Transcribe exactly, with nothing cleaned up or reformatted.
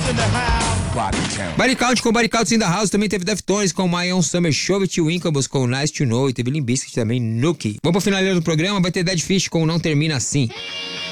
Body Count com Body Count in the House. Também teve Deftones com My Own Summer Show, T Winkables com Nice to Know. E teve Limp Bizkit também, Nookie. Vamos pro finaleiro do programa, vai ter Dead Fish com Não Termina Assim.